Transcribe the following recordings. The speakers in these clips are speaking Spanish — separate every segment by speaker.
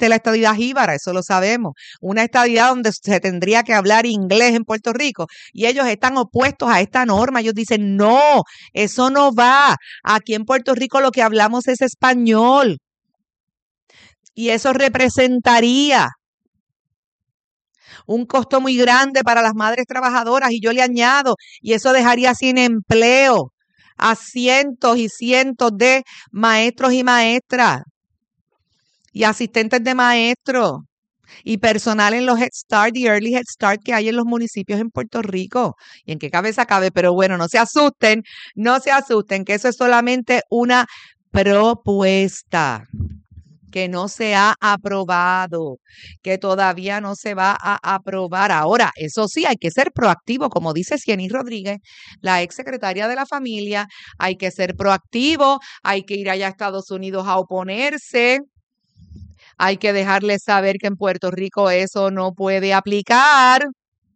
Speaker 1: existe la estadidad jíbara, eso lo sabemos. Una estadidad donde se tendría que hablar inglés en Puerto Rico. Y ellos están opuestos a esta norma. Ellos dicen, no, eso no va. Aquí en Puerto Rico lo que hablamos es español. Y eso representaría un costo muy grande para las madres trabajadoras. Y yo le añado, y eso dejaría sin empleo a cientos y cientos de maestros y maestras y asistentes de maestros y personal en los Head Start y Early Head Start que hay en los municipios en Puerto Rico. ¿Y en qué cabeza cabe? Pero bueno, no se asusten, que eso es solamente una propuesta que no se ha aprobado, que todavía no se va a aprobar. Ahora, eso sí, hay que ser proactivo, como dice Cieny Rodríguez, la exsecretaria de la Familia, hay que ser proactivo, hay que ir allá a Estados Unidos a oponerse, hay que dejarles saber que en Puerto Rico eso no puede aplicar.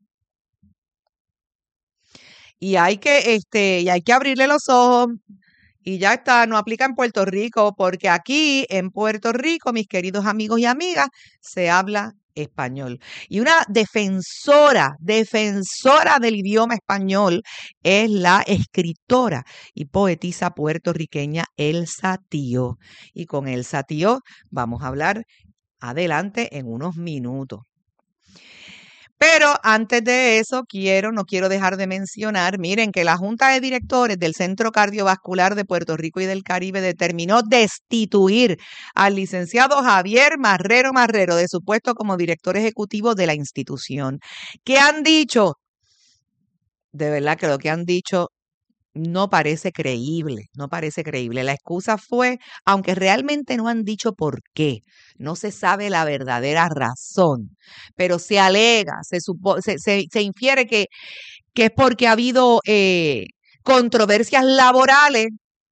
Speaker 1: Y hay que abrirle los ojos. Y ya está, no aplica en Puerto Rico, porque aquí en Puerto Rico, mis queridos amigos y amigas, se habla español. Y una defensora del idioma español es la escritora y poetisa puertorriqueña Elsa Tío. Y con Elsa Tío vamos a hablar adelante en unos minutos. Pero antes de eso, no quiero dejar de mencionar, miren, que la Junta de Directores del Centro Cardiovascular de Puerto Rico y del Caribe determinó destituir al licenciado Javier Marrero de su puesto como director ejecutivo de la institución. ¿Qué han dicho? De verdad que lo que han dicho no parece creíble. La excusa fue, aunque realmente no han dicho por qué, no se sabe la verdadera razón, pero se alega, se infiere que es porque ha habido controversias laborales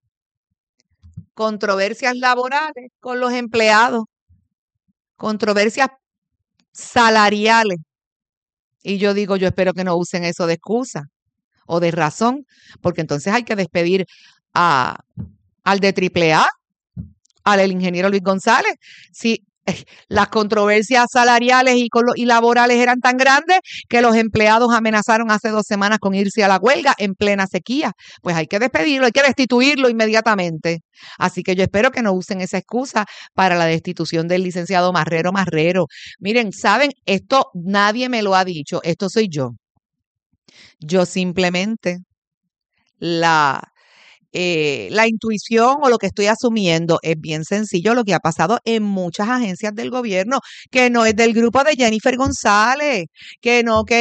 Speaker 1: con los empleados, controversias salariales. Y yo digo, yo espero que no usen eso de excusa o de razón, porque entonces hay que despedir al de AAA, al ingeniero Luis González. Si las controversias salariales y laborales eran tan grandes que los empleados amenazaron hace 2 semanas con irse a la huelga en plena sequía, pues hay que despedirlo, hay que destituirlo inmediatamente. Así que yo espero que no usen esa excusa para la destitución del licenciado Marrero. Miren, ¿saben? Esto nadie me lo ha dicho, esto soy yo. Yo simplemente la intuición o lo que estoy asumiendo es bien sencillo, lo que ha pasado en muchas agencias del gobierno, que no es del grupo de Jennifer González, que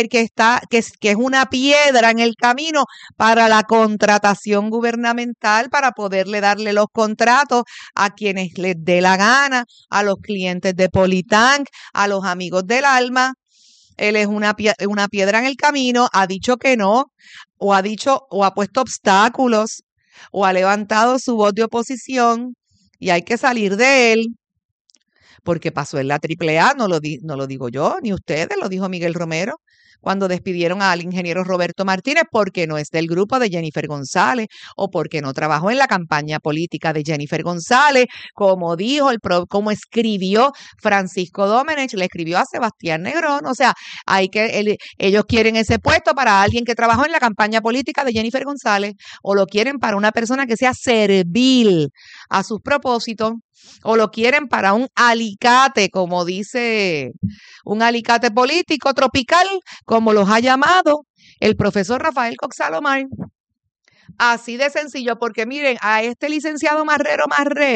Speaker 1: es una piedra en el camino para la contratación gubernamental, para poderle darle los contratos a quienes les dé la gana, a los clientes de Politank, a los amigos del alma. Él es una piedra en el camino, ha dicho que no, o ha puesto obstáculos, o ha levantado su voz de oposición, y hay que salir de él, porque pasó en la AAA, no lo digo yo, ni ustedes, lo dijo Miguel Romero, cuando despidieron al ingeniero Roberto Martínez porque no es del grupo de Jennifer González o porque no trabajó en la campaña política de Jennifer González, como como escribió Francisco Domenech, le escribió a Sebastián Negrón. O sea, ellos quieren ese puesto para alguien que trabajó en la campaña política de Jennifer González, o lo quieren para una persona que sea servil a sus propósitos, o lo quieren para un alicate, como dice, un alicate político tropical, como los ha llamado el profesor Rafael Cox Salomar. Así de sencillo, porque miren, a este licenciado Marrero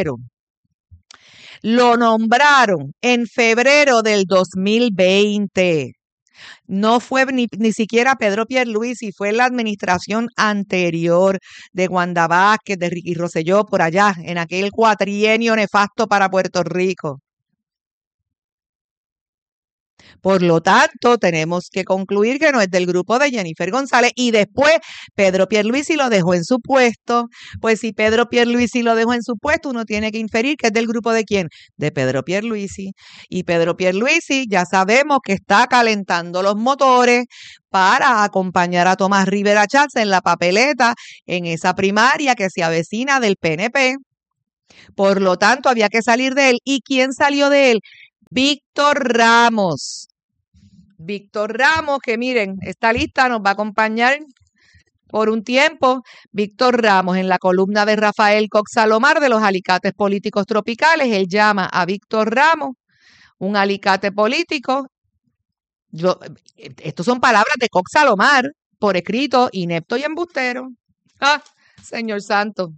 Speaker 1: lo nombraron en febrero del 2020. No fue ni siquiera Pedro Pierluisi, fue la administración anterior de Wanda Vázquez, de Ricky Rosselló, por allá, en aquel cuatrienio nefasto para Puerto Rico. Por lo tanto, tenemos que concluir que no es del grupo de Jennifer González, y después Pedro Pierluisi lo dejó en su puesto. Pues si Pedro Pierluisi lo dejó en su puesto, uno tiene que inferir que es del grupo de ¿quién? De Pedro Pierluisi. Y Pedro Pierluisi ya sabemos que está calentando los motores para acompañar a Tomás Rivera Schatz en la papeleta en esa primaria que se avecina del PNP. Por lo tanto, había que salir de él. ¿Y quién salió de él? Víctor Ramos. Víctor Ramos, que miren, esta lista nos va a acompañar por un tiempo. Víctor Ramos, en la columna de Rafael Cox Salomar de los alicates políticos tropicales, él llama a Víctor Ramos un alicate político. Estos son palabras de Cox Salomar, por escrito, inepto y embustero. ¡Ah, Señor Santo!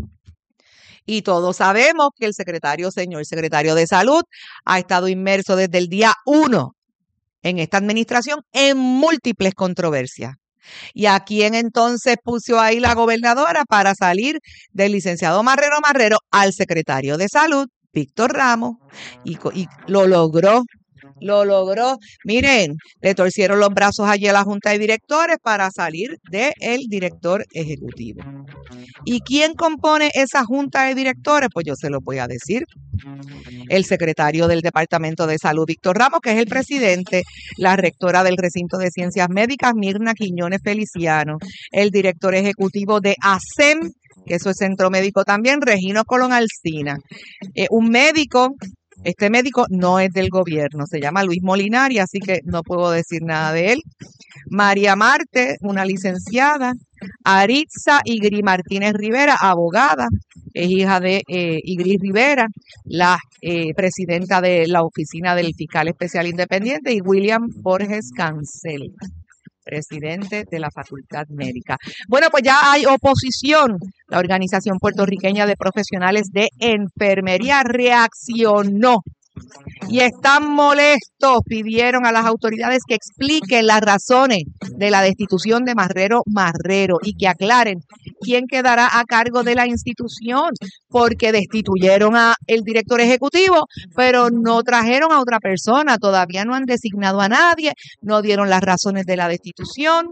Speaker 1: Y todos sabemos que el señor secretario de Salud, ha estado inmerso desde el día 1 en esta administración en múltiples controversias. ¿Y a quién entonces puso ahí la gobernadora para salir del licenciado Marrero al secretario de Salud, Víctor Ramos? Y lo logró. Miren, le torcieron los brazos allí a la Junta de Directores para salir del director ejecutivo. ¿Y quién compone esa Junta de Directores? Pues yo se lo voy a decir. El secretario del Departamento de Salud, Víctor Ramos, que es el presidente, la rectora del Recinto de Ciencias Médicas, Mirna Quiñones Feliciano, el director ejecutivo de ASEM, que eso es Centro Médico también, Regino Colón Alsina, un médico. Este médico no es del gobierno, se llama Luis Molinari, así que no puedo decir nada de él. María Marte, una licenciada. Aritza Igri Martínez Rivera, abogada, es hija de Igri Rivera, la presidenta de la Oficina del Fiscal Especial Independiente, y William Borges Cancel, presidente de la Facultad Médica. Bueno, pues ya hay oposición. La Organización Puertorriqueña de Profesionales de Enfermería reaccionó y están molestos. Pidieron a las autoridades que expliquen las razones de la destitución de Marrero y que aclaren quién quedará a cargo de la institución, porque destituyeron a el director ejecutivo, pero no trajeron a otra persona, todavía no han designado a nadie, no dieron las razones de la destitución.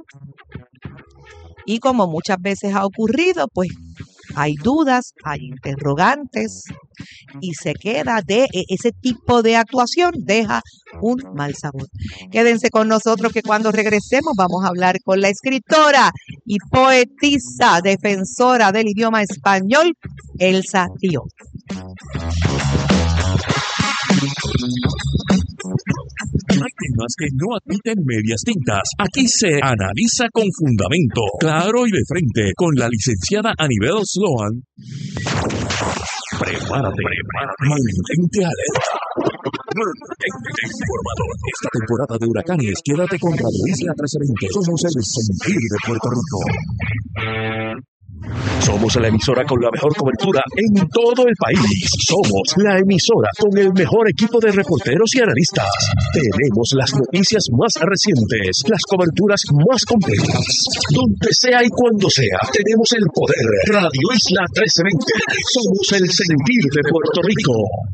Speaker 1: Y como muchas veces ha ocurrido, pues hay dudas, hay interrogantes y se queda de ese tipo de actuación, deja un mal sabor. Quédense con nosotros que cuando regresemos vamos a hablar con la escritora y poetisa, defensora del idioma español, Elsa Tío.
Speaker 2: Hay temas que no admiten medias tintas. Aquí se analiza con fundamento, claro y de frente, con la licenciada Anibel Sloan. Prepárate. Mantente alerta. Mantente informado. Esta temporada de huracanes, quédate con Radio Isla 1320. Somos el sentir de Puerto Rico. Somos la emisora con la mejor cobertura en todo el país. Somos la emisora con el mejor equipo de reporteros y analistas. Tenemos las noticias más recientes, las coberturas más completas. Donde sea y cuando sea, tenemos el poder. Radio Isla 1320. Somos el sentir de Puerto Rico.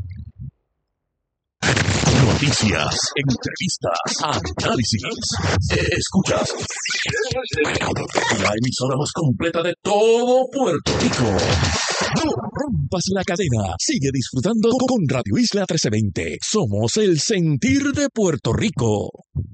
Speaker 2: Noticias, entrevistas, análisis. Escuchas. La emisora más completa de todo Puerto Rico. No rompas la cadena. Sigue disfrutando con Radio Isla 1320. Somos el sentir de Puerto Rico.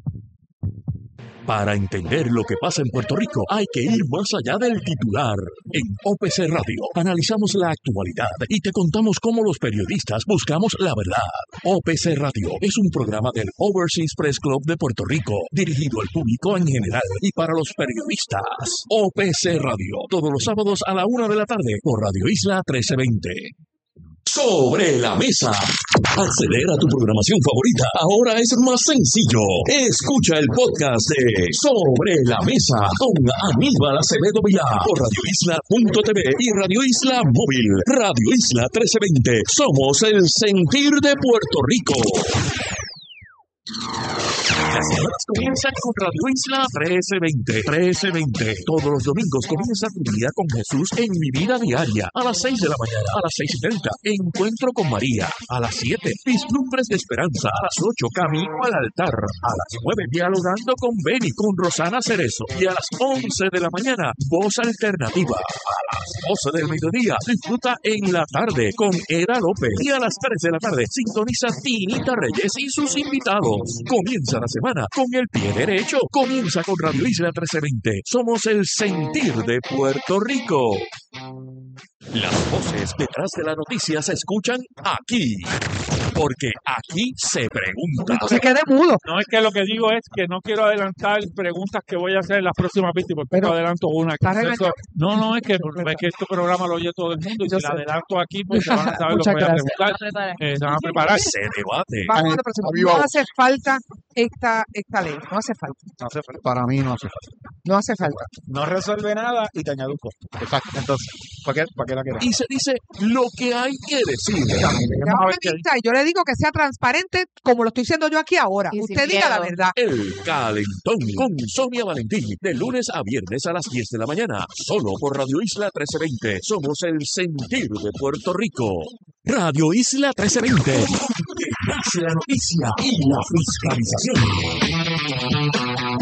Speaker 2: Para entender lo que pasa en Puerto Rico, hay que ir más allá del titular. En OPC Radio analizamos la actualidad y te contamos cómo los periodistas buscamos la verdad. OPC Radio es un programa del Overseas Press Club de Puerto Rico, dirigido al público en general y para los periodistas. OPC Radio, todos los sábados a la 1 de la tarde por Radio Isla 1320. Sobre la mesa. Acceder a tu programación favorita ahora es más sencillo. Escucha el podcast de Sobre la Mesa con Aníbal Acevedo Vilá por radioisla.tv y Radio Isla Móvil. Radio Isla 1320. Somos el sentir de Puerto Rico. Las semanas comienzan con Radio Isla 1320. Todos los domingos comienza tu día con Jesús en Mi Vida Diaria. A las 6 de la mañana, a las 6:30, Encuentro con María. A las 7, Vislumbres de Esperanza. A las 8, Camino al Altar. A las 9, Dialogando con Beni, con Rosana Cerezo. Y a las 11 de la mañana, Voz Alternativa. A las 12 del mediodía, disfruta En la Tarde con Eda López. Y a las 3 de la tarde, sintoniza Tinita Reyes y sus invitados. Comienza la semana con el pie derecho. Comienza con Radio Isla 1320. Somos el sentir de Puerto Rico. Las voces detrás de la noticia se escuchan aquí, porque aquí se pregunta.
Speaker 1: No se quede mudo.
Speaker 3: No, es que lo que digo es que no quiero adelantar preguntas que voy a hacer en las próximas 20, porque
Speaker 1: Pero,
Speaker 3: adelanto una. No, es que este programa lo oye todo el mundo y si la adelanto aquí, pues se van a saber lo que voy a preguntar. Se van a preparar.
Speaker 2: Se debate.
Speaker 1: Vamos a la próxima. No hace falta esta ley, no hace falta.
Speaker 3: No hace falta.
Speaker 4: Para mí no hace falta.
Speaker 1: No hace falta.
Speaker 3: No resuelve nada y te añade un costo. Exacto. Entonces, ¿para qué la quieres?
Speaker 2: Y se dice lo que hay que decir.
Speaker 1: Déjame ver qué dice. Yo le digo que sea transparente como lo estoy diciendo yo aquí ahora.
Speaker 5: Y
Speaker 1: Usted
Speaker 5: sin
Speaker 1: diga la
Speaker 5: miedo.
Speaker 1: verdad.
Speaker 2: El Calentón con Sonia Valentín, de lunes a viernes a las 10 de la mañana, solo por Radio Isla 1320. Somos el sentir de Puerto Rico. Radio Isla 1320. La noticia y la fiscalización.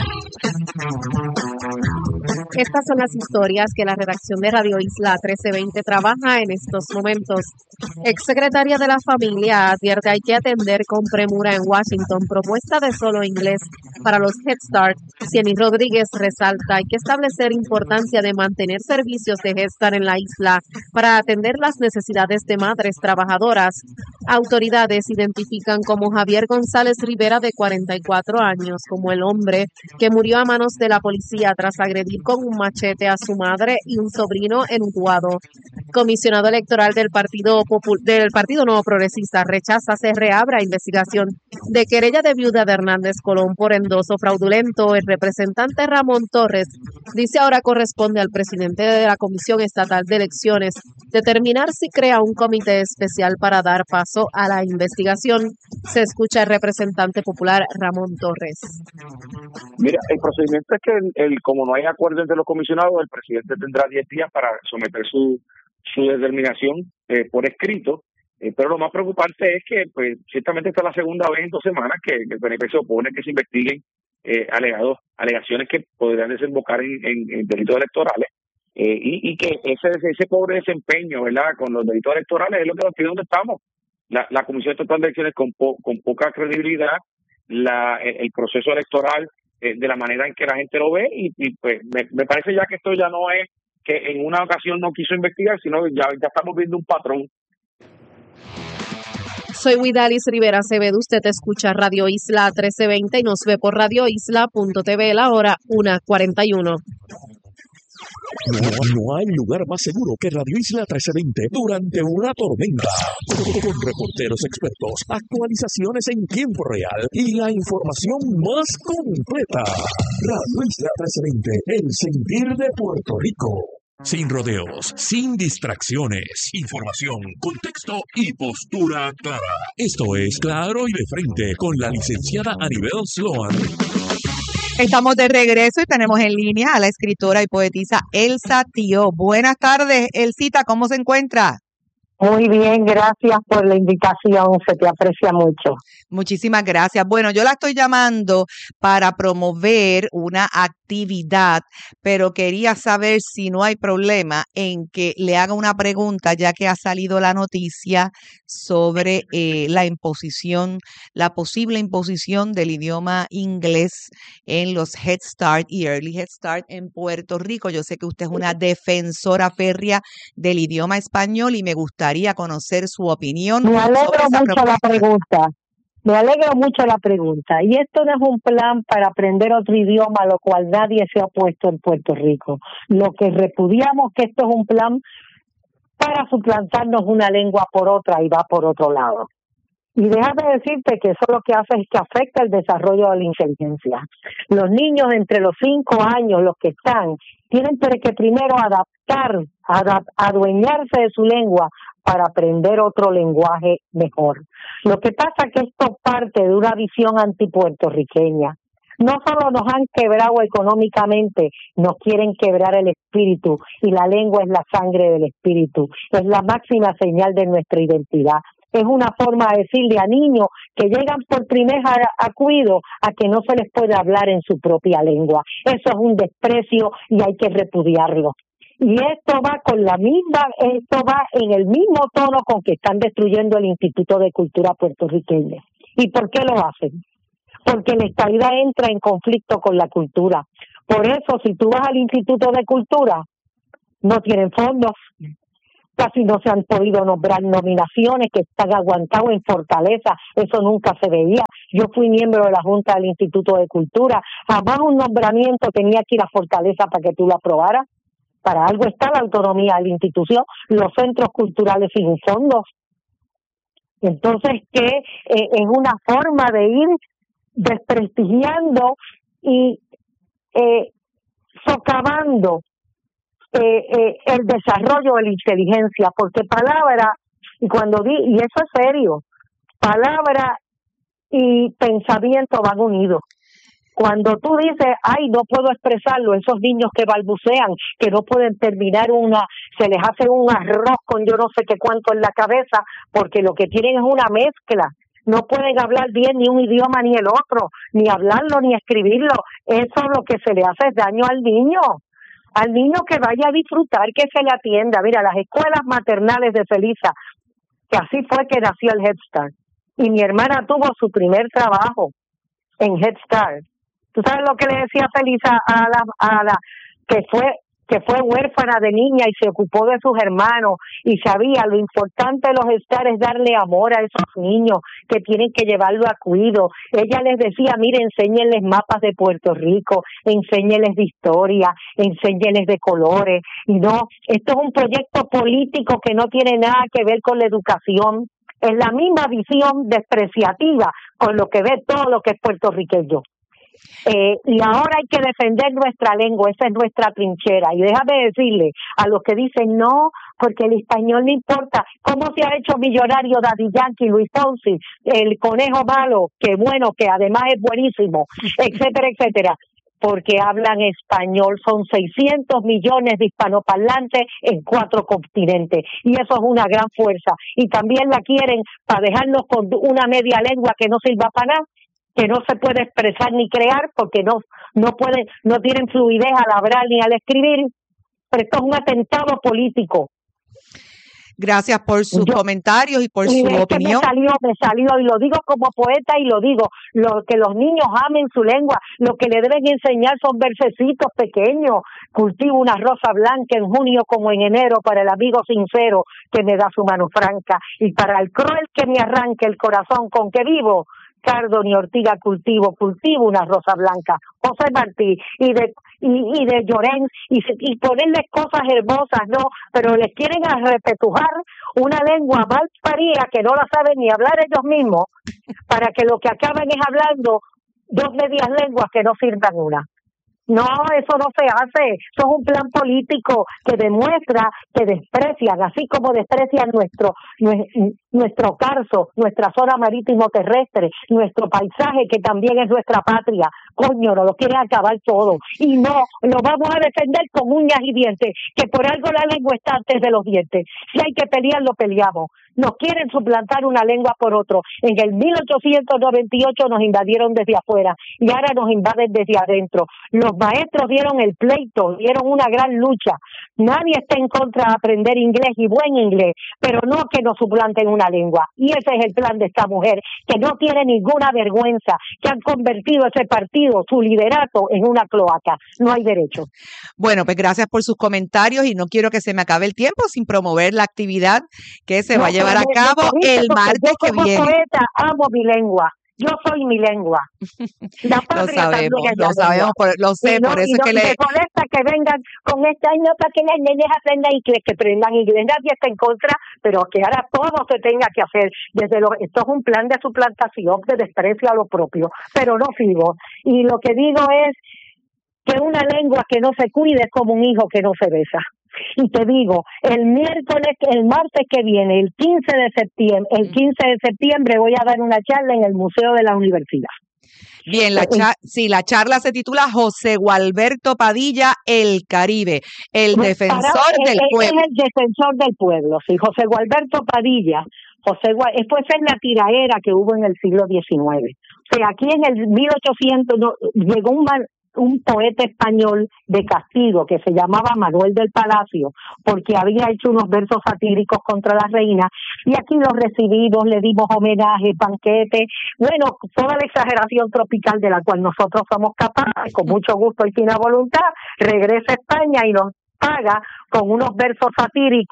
Speaker 5: Estas son las historias que la redacción de Radio Isla 1320 trabaja en estos momentos. Exsecretaria de la Familia advierte hay que atender con premura en Washington propuesta de solo inglés para los Head Start. Cieny Rodríguez resalta hay que establecer importancia de mantener servicios de Head Start en la isla para atender las necesidades de madres trabajadoras. Autoridades identifican como Javier González Rivera, de 44 años, como el hombre que murió a manos de la policía tras agredir con un machete a su madre y un sobrino en Utuado. Comisionado electoral del Partido Nuevo Progresista rechaza se reabra investigación de querella de viuda de Hernández Colón por endoso fraudulento. El representante Ramón Torres dice ahora corresponde al presidente de la Comisión Estatal de Elecciones determinar si crea un comité especial para dar paso a la investigación. Se escucha el representante popular Ramón Torres.
Speaker 6: Mira, el procedimiento es que como no hay acuerdo entre los comisionados, el presidente tendrá 10 días para someter su determinación por escrito, pero lo más preocupante es que pues ciertamente esta es la segunda vez en 2 semanas que el PNP se opone que se investiguen alegaciones que podrían desembocar en delitos electorales, y que ese pobre desempeño, ¿verdad?, con los delitos electorales es lo que nos tiene donde estamos. La Comisión Estatal de Elecciones con poca credibilidad, el proceso electoral de la manera en que la gente lo ve, y pues me parece ya que esto ya no es que en una ocasión no quiso investigar, sino que ya estamos viendo un patrón.
Speaker 5: Soy Widalis Rivera Acevedo, usted escucha Radio Isla 1320 y nos ve por radioisla.tv, la hora 1:41.
Speaker 2: No hay lugar más seguro que Radio Isla 1320 durante una tormenta. Con reporteros expertos, actualizaciones en tiempo real y la información más completa. Radio Isla 1320, el sentir de Puerto Rico. Sin rodeos, sin distracciones, información, contexto y postura clara. Esto es Claro y de Frente con la licenciada Anibel Sloan.
Speaker 1: Estamos de regreso y tenemos en línea a la escritora y poetisa Elsa Tío. Buenas tardes, Elsita, ¿cómo se encuentra?
Speaker 7: Muy bien, gracias por la invitación, se te aprecia mucho.
Speaker 1: Muchísimas gracias. Bueno, yo la estoy llamando para promover una actividad, pero quería saber si no hay problema en que le haga una pregunta, ya que ha salido la noticia sobre la posible imposición del idioma inglés en los Head Start y Early Head Start en Puerto Rico. Yo sé que usted es una defensora férrea del idioma español y me gustaría conocer su opinión.
Speaker 7: Me alegro
Speaker 1: sobre esa
Speaker 7: mucho la pregunta. Me alegro mucho la pregunta. Y esto no es un plan para aprender otro idioma, lo cual nadie se ha opuesto en Puerto Rico. Lo que repudiamos que esto es un plan para suplantarnos una lengua por otra y va por otro lado. Y déjame decirte que eso lo que hace es que afecta el desarrollo de la inteligencia. Los niños entre los 5 años, los que están, tienen que primero adueñarse de su lengua para aprender otro lenguaje mejor. Lo que pasa es que esto parte de una visión antipuertorriqueña. No solo nos han quebrado económicamente, nos quieren quebrar el espíritu, y la lengua es la sangre del espíritu, es la máxima señal de nuestra identidad. Es una forma de decirle a niños que llegan por primera vez a cuido a que no se les puede hablar en su propia lengua. Eso es un desprecio y hay que repudiarlo. Y esto va en el mismo tono con que están destruyendo el Instituto de Cultura puertorriqueña. ¿Y por qué lo hacen? Porque la estadidad entra en conflicto con la cultura. Por eso, si tú vas al Instituto de Cultura, no tienen fondos. casi no se han podido nombrar nominaciones, que están aguantados en Fortaleza, eso nunca se veía. Yo fui miembro de la Junta del Instituto de Cultura, jamás un nombramiento tenía que ir a Fortaleza para que tú lo aprobaras. Para algo está la autonomía de la institución, los centros culturales sin fondos. Entonces, que es una forma de ir desprestigiando y socavando el desarrollo de la inteligencia, porque palabra, y eso es serio, palabra y pensamiento van unidos. Cuando tú dices, ay, no puedo expresarlo, esos niños que balbucean, que no pueden terminar se les hace un arroz con yo no sé qué cuánto en la cabeza, porque lo que tienen es una mezcla. No pueden hablar bien ni un idioma ni el otro, ni hablarlo ni escribirlo. Eso lo que se le hace es daño al niño que vaya a disfrutar, que se le atienda. Mira, las escuelas maternales de Felisa, que así fue que nació el Head Start. Y mi hermana tuvo su primer trabajo en Head Start. ¿Tú sabes lo que le decía Felisa a la que fue huérfana de niña y se ocupó de sus hermanos y sabía lo importante de los Head Start es darle amor a esos niños que tienen que llevarlo a cuido? Ella les decía, mire, enséñenles mapas de Puerto Rico, enséñenles de historia, enséñenles de colores. Y no, esto es un proyecto político que no tiene nada que ver con la educación. Es la misma visión despreciativa con lo que ve todo lo que es puertorriqueño. Y ahora hay que defender nuestra lengua, esa es nuestra trinchera. Y déjame decirle a los que dicen no, porque el español no importa. ¿Cómo se ha hecho millonario Daddy Yankee, Luis Fonsi, el conejo malo, que bueno, que además es buenísimo, etcétera, etcétera? Porque hablan español, son 600 millones de hispanoparlantes en 4 continentes, y eso es una gran fuerza. Y también la quieren para dejarnos con una media lengua que no sirva para nada, que no se puede expresar ni crear porque no tienen fluidez al hablar ni al escribir. Pero esto es un atentado político.
Speaker 1: Gracias por sus comentarios y por su opinión.
Speaker 7: Me salió, y lo digo como poeta y lo digo, que los niños amen su lengua, lo que le deben enseñar son versecitos pequeños. Cultivo una rosa blanca en junio como en enero para el amigo sincero que me da su mano franca, y para el cruel que me arranque el corazón con que vivo, cardo ni ortiga cultivo una rosa blanca. José Martí y de Llorens y ponerles cosas hermosas, no, pero les quieren repetujar una lengua mal parida que no la saben ni hablar ellos mismos, para que lo que acaben es hablando 2 medias lenguas que no sirvan una. No, eso no se hace. Eso es un plan político que demuestra que desprecian, así como desprecian nuestro Carso, nuestra zona marítimo terrestre, nuestro paisaje que también es nuestra patria. Coño, nos lo quieren acabar todo. Y no, lo vamos a defender con uñas y dientes, que por algo la lengua está antes de los dientes. Si hay que pelear, lo peleamos. Nos quieren suplantar una lengua por otro. En el 1898 nos invadieron desde afuera y ahora nos invaden desde adentro. Los maestros dieron el pleito, dieron una gran lucha. Nadie está en contra de aprender inglés y buen inglés, pero no que nos suplanten una lengua. Y ese es el plan de esta mujer, que no tiene ninguna vergüenza, que han convertido ese partido, su liderato, en una cloaca. No hay derecho.
Speaker 1: Bueno, pues gracias por sus comentarios y no quiero que se me acabe el tiempo sin promover la actividad que se va a llevar a cabo el martes que viene.
Speaker 7: Yo como poeta amo mi lengua. Yo soy mi lengua. La
Speaker 1: lo sabemos, lo sé, por eso es que
Speaker 7: me molesta que vengan con esta año para que las niñas aprendan inglés, que aprendan inglés. Nadie está en contra, pero que ahora todo se tenga que hacer. Esto es un plan de suplantación, de desprecio a lo propio, pero no sigo. Y lo que digo es que una lengua que no se cuide es como un hijo que no se besa. Y te digo, el martes que viene, el 15 de septiembre voy a dar una charla en el Museo de la Universidad.
Speaker 1: Bien, la charla se titula José Gualberto Padilla, el Caribe, el defensor del pueblo.
Speaker 7: Es el defensor del pueblo, sí, José Gualberto Padilla. Después es la tiraera que hubo en el siglo XIX. O sea, aquí en el 1800 llegó un poeta español de castigo que se llamaba Manuel del Palacio, porque había hecho unos versos satíricos contra la reina, y aquí los recibimos, le dimos homenaje, banquete, bueno, toda la exageración tropical de la cual nosotros somos capaces, con mucho gusto y fina voluntad, regresa a España y nos paga con unos versos satíricos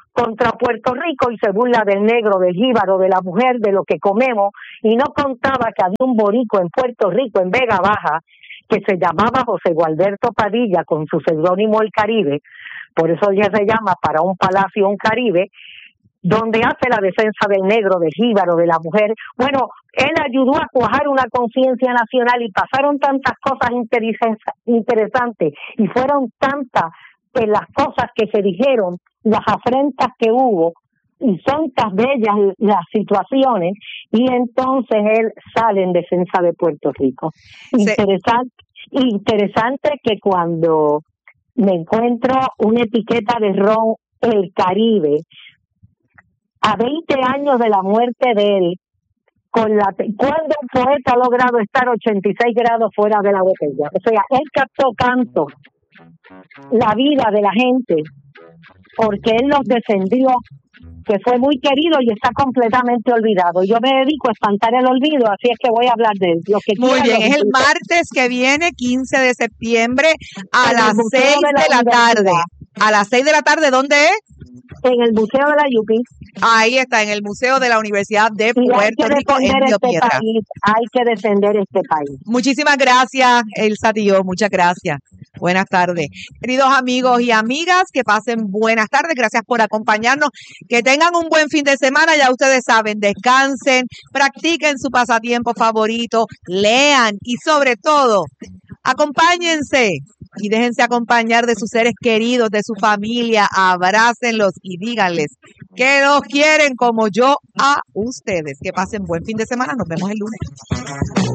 Speaker 7: contra Puerto Rico y se burla del negro, del jíbaro, de la mujer, de lo que comemos, y no contaba que había un boricua en Puerto Rico, en Vega Baja, que se llamaba José Gualberto Padilla, con su seudónimo El Caribe, por eso ya se llama Para un Palacio un Caribe, donde hace la defensa del negro, del jíbaro, de la mujer. Bueno, él ayudó a cuajar una conciencia nacional y pasaron tantas cosas interesantes y fueron tantas las cosas que se dijeron, las afrentas que hubo, y son tan bellas las situaciones, y entonces él sale en defensa de Puerto Rico. Sí. Interesante que cuando me encuentro una etiqueta de ron El Caribe, a 20 años de la muerte de él, cuando un poeta ha logrado estar 86 grados fuera de la botella. O sea, él captó tanto la vida de la gente, porque él los defendió, que fue muy querido y está completamente olvidado. Yo me dedico a espantar el olvido, así es que voy a hablar de él.
Speaker 1: Muy bien, es el martes que viene, 15 de septiembre, a las 6 de la tarde. A las 6 de la tarde, ¿dónde es?
Speaker 7: En el Museo de la UPI.
Speaker 1: Ahí está, en el Museo de la Universidad de Puerto Rico, en Río Piedras.
Speaker 7: Hay que defender este país.
Speaker 1: Muchísimas gracias, Elsa Tío, muchas gracias. Buenas tardes. Queridos amigos y amigas, que pasen buenas tardes. Gracias por acompañarnos. Que tengan un buen fin de semana. Ya ustedes saben, descansen, practiquen su pasatiempo favorito, lean y sobre todo, acompáñense y déjense acompañar de sus seres queridos, de su familia. Abrácenlos y díganles que los quieren como yo a ustedes. Que pasen buen fin de semana. Nos vemos el lunes.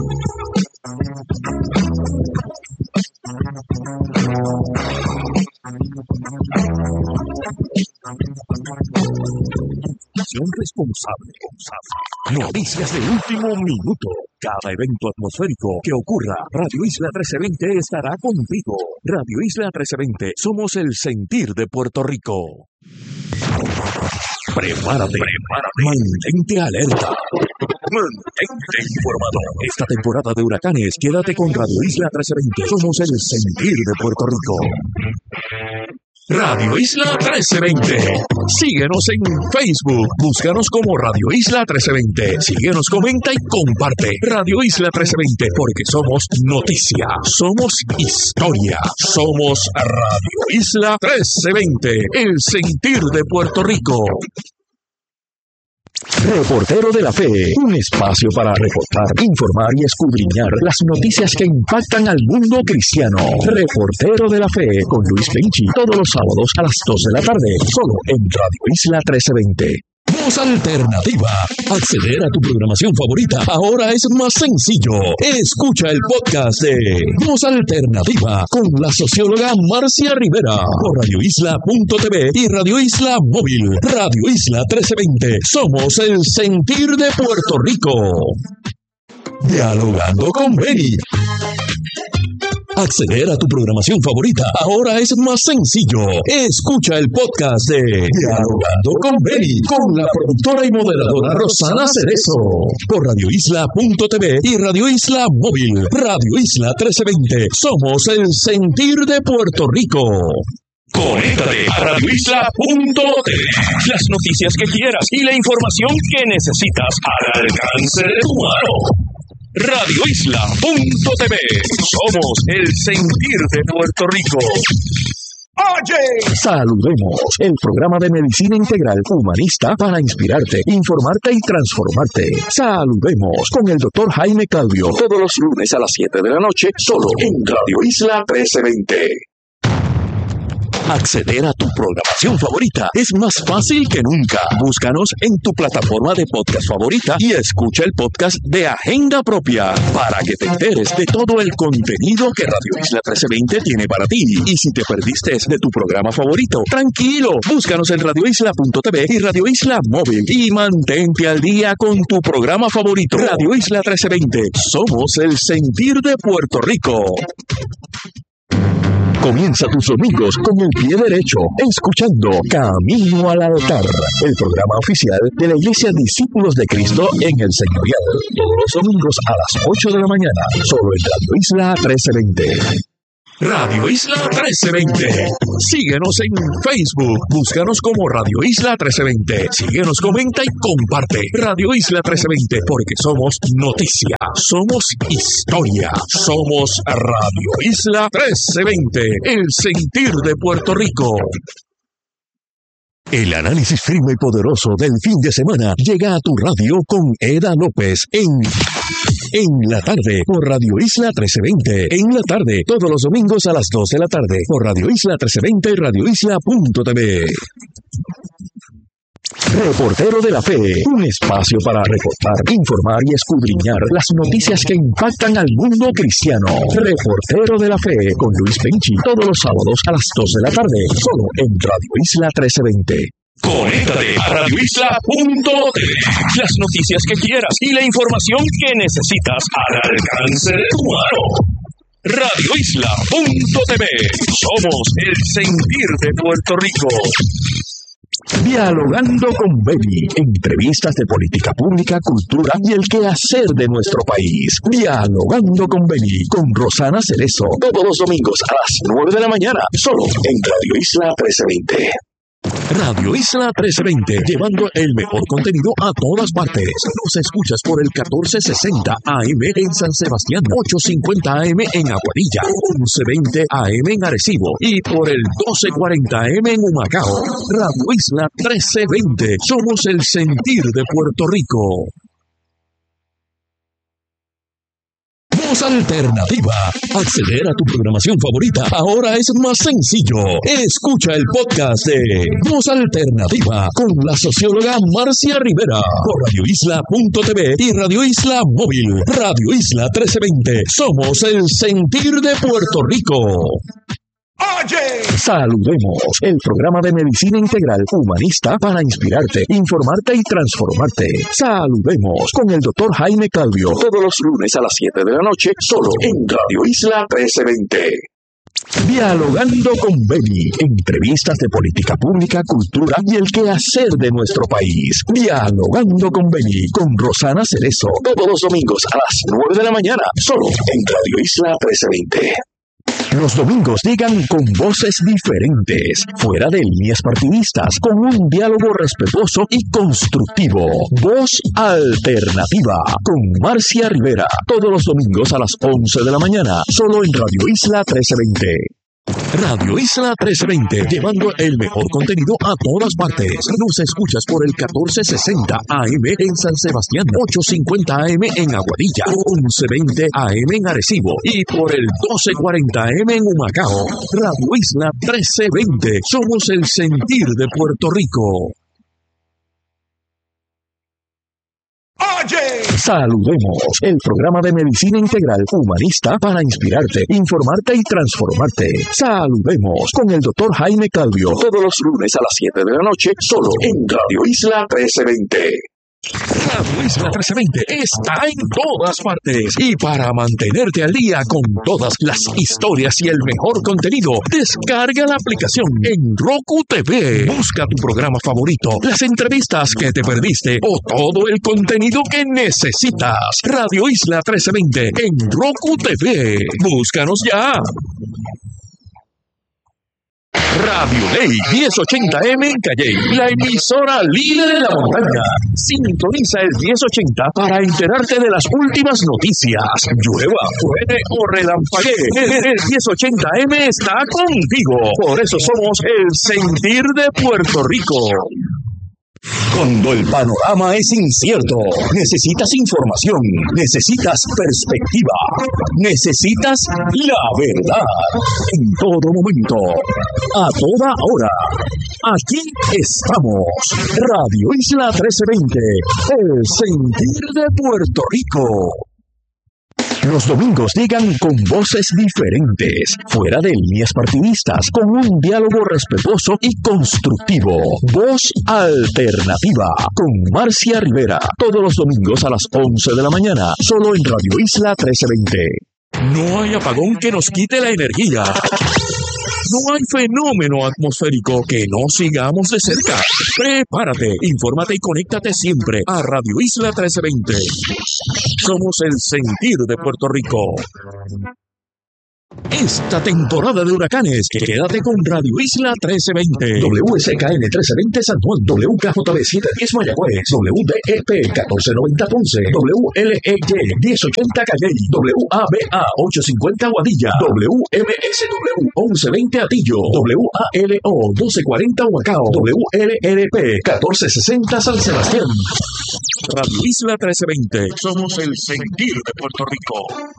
Speaker 2: Responsable. Noticias de último minuto. Cada evento atmosférico que ocurra, Radio Isla 1320 estará contigo. Radio Isla 1320, somos el sentir de Puerto Rico. Prepárate. Mantente alerta. Mantente informado. Esta temporada de huracanes, quédate con Radio Isla 1320. Somos el sentir de Puerto Rico. Radio Isla 1320. Síguenos en Facebook. Búscanos como Radio Isla 1320. Síguenos, comenta y comparte. Radio Isla 1320, porque somos noticia, somos historia, somos Radio Isla 1320, el sentir de Puerto Rico. Reportero de la Fe, un espacio para reportar, informar y escudriñar las noticias que impactan al mundo cristiano. Reportero de la Fe con Luis Penchi, todos los sábados a las 2 de la tarde, solo en Radio Isla 1320. Voz Alternativa. Acceder a tu programación favorita ahora es más sencillo. Escucha el podcast de Voz Alternativa con la socióloga Marcia Rivera por radioisla.tv y Radio Isla Móvil. Radio Isla 1320. Somos el sentir de Puerto Rico. Dialogando con Benny. Acceder a tu programación favorita ahora es más sencillo. Escucha el podcast de Dialogando con Benny con la productora y moderadora Rosana Cerezo por radioisla.tv y Radio Isla Móvil. Radio Isla 1320. Somos el sentir de Puerto Rico. Conéctate a radioisla.tv. Las noticias que quieras y la información que necesitas al alcance de tu mano. radioisla.tv. Somos el sentir de Puerto Rico. Oye, saludemos, el programa de medicina integral humanista para inspirarte, informarte y transformarte. Saludemos con el Dr. Jaime Claudio, todos los lunes a las 7 de la noche, solo en Radio Isla 1320. Acceder a tu programación favorita es más fácil que nunca. Búscanos en tu plataforma de podcast favorita y escucha el podcast de Agenda Propia para que te enteres de todo el contenido que Radio Isla 1320 tiene para ti. Y si te perdiste de tu programa favorito, tranquilo, búscanos en radioisla.tv y Radio Isla Móvil y mantente al día con tu programa favorito. Radio Isla 1320, somos el sentir de Puerto Rico. Comienza tus domingos con el pie derecho, escuchando Camino al Altar, el programa oficial de la Iglesia Discípulos de Cristo en el Señorial. Todos los domingos a las 8 de la mañana, solo en Radio Isla 1320. Radio Isla 1320. Síguenos en Facebook. Búscanos como Radio Isla 1320. Síguenos, comenta y comparte. Radio Isla 1320, porque somos noticia, somos historia, somos Radio Isla 1320, el sentir de Puerto Rico. El análisis firme y poderoso del fin de semana llega a tu radio con Eda López en la tarde por Radio Isla 1320. En la tarde, todos los domingos a las 2 de la tarde por Radio Isla 1320 y radioisla.tv. Reportero de la Fe, un espacio para reportar, informar y escudriñar las noticias que impactan al mundo cristiano. Reportero de la Fe con Luis Penchi, todos los sábados a las 2 de la tarde, solo en Radio Isla 1320. Conéctate a radioisla.tv. Las noticias que quieras y la información que necesitas al alcance de tu mano. Radioisla.tv. Somos el sentir de Puerto Rico. Dialogando con Beli, entrevistas de política pública, cultura y el quehacer de nuestro país. Dialogando con Beli, con Rosana Cerezo, todos los domingos a las 9 de la mañana, solo en Radio Isla 1320. Radio Isla 1320, llevando el mejor contenido a todas partes. Nos escuchas por el 1460 AM en San Sebastián, 850 AM en Aguadilla, 1120 AM en Arecibo y por el 1240 AM en Humacao. Radio Isla 1320, somos el sentir de Puerto Rico. Voz Alternativa. Acceder a tu programación favorita ahora es más sencillo. Escucha el podcast de Voz Alternativa con la socióloga Marcia Rivera por radioisla.tv y Radio Isla Móvil. Radio Isla 1320. Somos el sentir de Puerto Rico. Oye, saludemos, el programa de medicina integral humanista para inspirarte, informarte y transformarte. Saludemos con el Dr. Jaime Calvio, todos los lunes a las 7 de la noche, solo en Radio Isla 1320. Dialogando con Beli, entrevistas de política pública, cultura y el quehacer de nuestro país. Dialogando con Beli, con Rosana Cerezo, todos los domingos a las 9 de la mañana, solo en Radio Isla 1320. Los domingos llegan con voces diferentes, fuera de líneas partidistas, con un diálogo respetuoso y constructivo. Voz Alternativa, con Marcia Rivera, todos los domingos a las 11 de la mañana, solo en Radio Isla 1320. Radio Isla 1320, llevando el mejor contenido a todas partes. Nos escuchas por el 1460 AM en San Sebastián, 850 AM en Aguadilla, 1120 AM en Arecibo y por el 1240 AM en Humacao. Radio Isla 1320, somos el sentir de Puerto Rico. Oye, saludemos, el programa de medicina integral humanista para inspirarte, informarte y transformarte. Saludemos con el Dr. Jaime Calvio, todos los lunes a las 7 de la noche, solo en Radio Isla 1320. Radio Isla 1320 está en todas partes y para mantenerte al día con todas las historias y el mejor contenido, descarga la aplicación en Roku TV. Busca tu programa favorito, las entrevistas que te perdiste o todo el contenido que necesitas. Radio Isla 1320 en Roku TV. Búscanos ya. Radio Ley 1080M en Calley, la emisora líder de la montaña. Sintoniza el 1080 para enterarte de las últimas noticias. Llueva, truene o relampaguee, el 1080M está contigo. Por eso somos el sentir de Puerto Rico. Cuando el panorama es incierto, necesitas información, necesitas perspectiva, necesitas la verdad. En todo momento, a toda hora. Aquí estamos. Radio Isla 1320, el sentir de Puerto Rico. Los domingos llegan con voces diferentes, fuera de líneas partidistas, con un diálogo respetuoso y constructivo. Voz Alternativa, con Marcia Rivera, todos los domingos a las 11 de la mañana, solo en Radio Isla 1320. No hay apagón que nos quite la energía. No hay fenómeno atmosférico que no sigamos de cerca. Prepárate, infórmate y conéctate siempre a Radio Isla 1320. Somos el sentir de Puerto Rico. Esta temporada de huracanes, quédate con Radio Isla 1320, WSKN 1320 San Juan, WKJB 710 Mayagüez, WDEP 1490 Ponce, WLEY 1080 Calley, WABA 850 Guadilla, WMSW 1120 Atillo, WALO 1240 Huacao, WLRP 1460 San Sebastián. Radio Isla 1320, somos el sentir de Puerto Rico.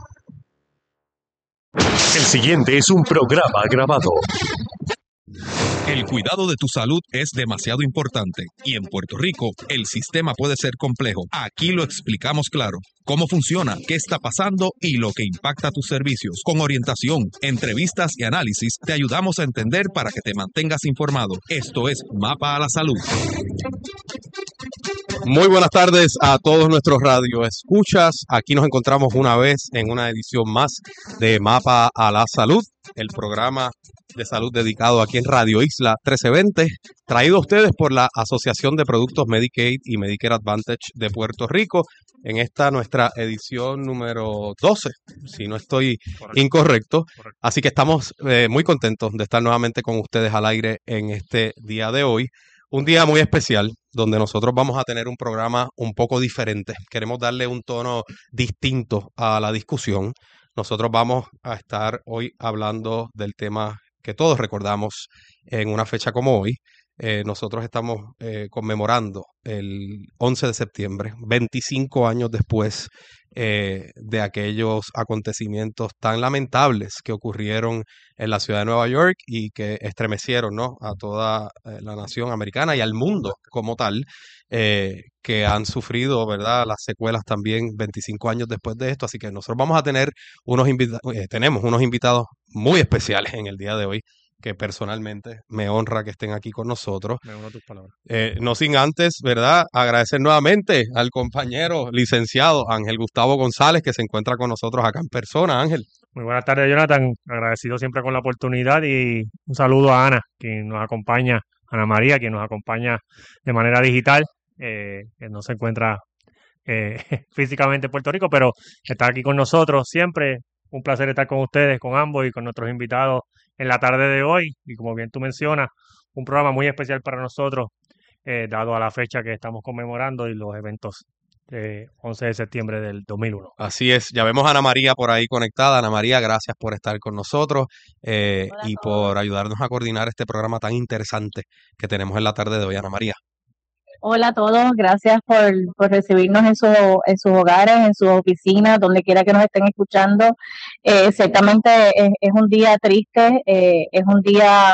Speaker 2: El siguiente es un programa grabado.
Speaker 4: El cuidado de tu salud es demasiado importante y en Puerto Rico el sistema puede ser complejo. Aquí lo explicamos claro. Cómo funciona, qué está pasando y lo que impacta tus servicios. Con orientación, entrevistas y análisis te ayudamos a entender para que te mantengas informado. Esto es Mapa a la Salud.
Speaker 8: Muy buenas tardes a todos nuestros radioescuchas. Aquí nos encontramos una vez en una edición más de Mapa a la Salud, el programa de salud dedicado aquí en Radio Isla 1320, traído a ustedes por la Asociación de Productos Medicaid y Medicare Advantage de Puerto Rico, en esta nuestra edición número 12, si no estoy incorrecto. Así que estamos muy contentos de estar nuevamente con ustedes al aire en este día de hoy. Un día muy especial donde nosotros vamos a tener un programa un poco diferente. Queremos darle un tono distinto a la discusión. Nosotros vamos a estar hoy hablando del tema que todos recordamos en una fecha como hoy. Nosotros estamos conmemorando el 11 de septiembre, 25 años después de aquellos acontecimientos tan lamentables que ocurrieron en la ciudad de Nueva York y que estremecieron, ¿no?, a toda la nación americana y al mundo como tal, que han sufrido, ¿verdad?, las secuelas también 25 años después de esto. Así que nosotros vamos a tener tenemos unos invitados muy especiales en el día de hoy, que personalmente me honra que estén aquí con nosotros.
Speaker 3: Me uno a tus palabras.
Speaker 8: No sin antes, ¿verdad?, agradecer nuevamente al compañero licenciado Ángel Gustavo González, que se encuentra con nosotros acá en persona. Ángel.
Speaker 3: Muy buenas tardes, Jonathan. Agradecido siempre con la oportunidad y un saludo a Ana, quien nos acompaña, Ana María, quien nos acompaña de manera digital, que no se encuentra físicamente en Puerto Rico, pero está aquí con nosotros siempre. Un placer estar con ustedes, con ambos y con nuestros invitados en la tarde de hoy. Y como bien tú mencionas, un programa muy especial para nosotros, dado a la fecha que estamos conmemorando y los eventos de 11 de septiembre del 2001.
Speaker 8: Así es, ya vemos a Ana María por ahí conectada. Ana María, gracias por estar con nosotros y por ayudarnos a coordinar este programa tan interesante que tenemos en la tarde de hoy. Ana María.
Speaker 9: Hola a todos, gracias por recibirnos en sus hogares, en sus oficinas, donde quiera que nos estén escuchando. Ciertamente es un día triste, es un día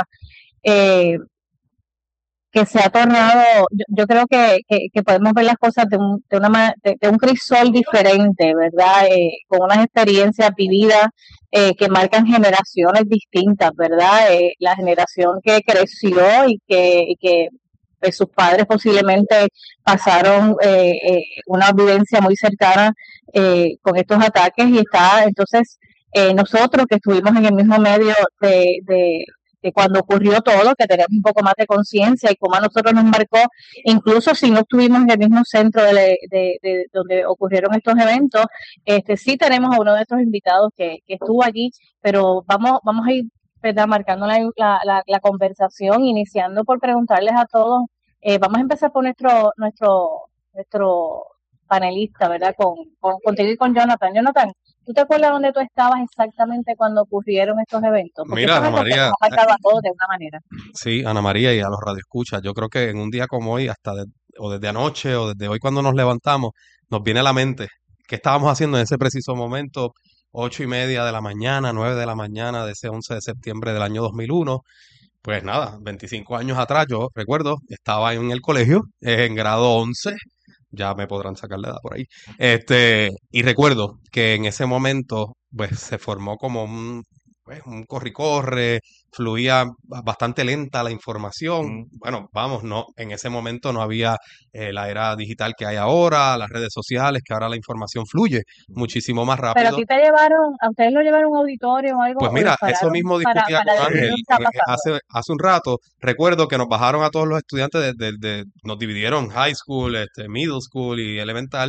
Speaker 9: que se ha tornado, yo creo que podemos ver las cosas de un crisol diferente, ¿verdad? Con unas experiencias vividas que marcan generaciones distintas, ¿verdad? La generación que creció y que sus padres posiblemente pasaron una vivencia muy cercana con estos ataques y está entonces nosotros que estuvimos en el mismo medio de cuando ocurrió todo, que tenemos un poco más de conciencia y cómo a nosotros nos marcó, incluso si no estuvimos en el mismo centro de donde ocurrieron estos eventos. Sí tenemos a uno de estos invitados que estuvo allí, pero vamos a ir, ¿verdad?, marcando la conversación, iniciando por preguntarles a todos. Vamos a empezar por nuestro panelista, ¿verdad? Contigo y con Jonathan. Jonathan, ¿tú te acuerdas dónde tú estabas exactamente cuando ocurrieron estos eventos? Porque
Speaker 8: mira, Ana María,
Speaker 9: nos ha marcado a todos de una manera.
Speaker 8: Sí, Ana María, y a los radioescuchas, yo creo que en un día como hoy, o desde anoche o desde hoy cuando nos levantamos, nos viene a la mente qué estábamos haciendo en ese preciso momento, 8:30 de la mañana, 9 de la mañana de ese 11 de septiembre del año 2001. Pues nada, 25 años atrás, yo recuerdo, estaba en el colegio, en grado 11, ya me podrán sacar la edad por ahí, y recuerdo que en ese momento, pues se formó como un corre-corre, fluía bastante lenta la información. Bueno, en ese momento no había la era digital que hay ahora, las redes sociales, que ahora la información fluye muchísimo más rápido.
Speaker 9: Pero a ustedes lo llevaron a un auditorio o algo.
Speaker 8: Pues mira, eso mismo discutía con Ángel hace un rato. Recuerdo que nos bajaron a todos los estudiantes nos dividieron high school, middle school y elemental,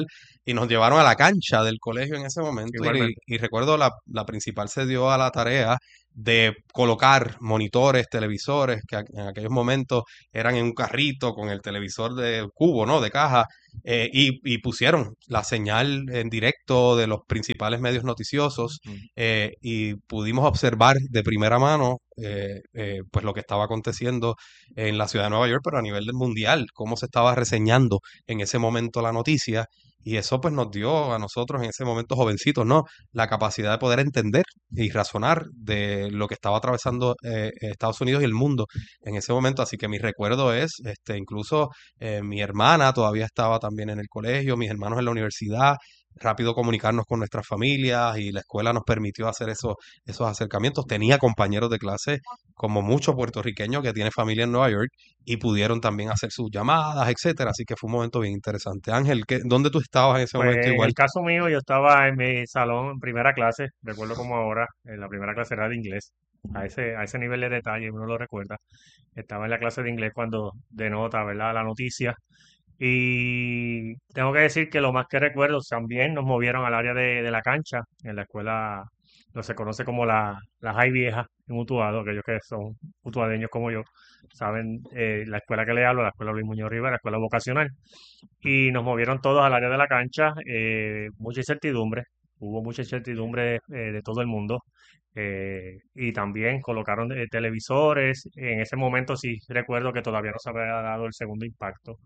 Speaker 8: y nos llevaron a la cancha del colegio en ese momento
Speaker 3: Igualmente.
Speaker 8: y recuerdo la principal se dio a la tarea de colocar monitores, televisores, que en aquellos momentos eran en un carrito con el televisor de cubo, ¿no? De caja, y pusieron la señal en directo de los principales medios noticiosos y pudimos observar de primera mano pues lo que estaba aconteciendo en la ciudad de Nueva York, pero a nivel mundial, cómo se estaba reseñando en ese momento la noticia. Y eso pues nos dio a nosotros en ese momento jovencitos, ¿no? La capacidad de poder entender y razonar de lo que estaba atravesando Estados Unidos y el mundo en ese momento. Así que mi recuerdo es, incluso mi hermana todavía estaba también en el colegio, mis hermanos en la universidad, rápido comunicarnos con nuestras familias y la escuela nos permitió hacer esos acercamientos. Tenía compañeros de clase como muchos puertorriqueños que tienen familia en Nueva York y pudieron también hacer sus llamadas, etcétera. Así que fue un momento bien interesante. Ángel, ¿dónde tú estabas en ese
Speaker 3: Pues
Speaker 8: momento
Speaker 3: en
Speaker 8: igual?
Speaker 3: el caso mío, yo estaba en mi salón en primera clase, recuerdo como ahora, en la primera clase era de inglés, a ese nivel de detalle uno lo recuerda. Estaba en la clase de inglés cuando denota, ¿verdad?, la noticia. Y tengo que decir que lo más que recuerdo, también nos movieron al área de la cancha, en la escuela, lo se conoce como la Jai Vieja, en Utuado, aquellos que son utuadeños como yo, saben, la escuela que le hablo, la escuela Luis Muñoz Rivera, la escuela vocacional. Y nos movieron todos al área de la cancha, mucha incertidumbre, hubo mucha incertidumbre de todo el mundo. Y también colocaron televisores. En ese momento sí recuerdo que todavía no se había dado el segundo impacto.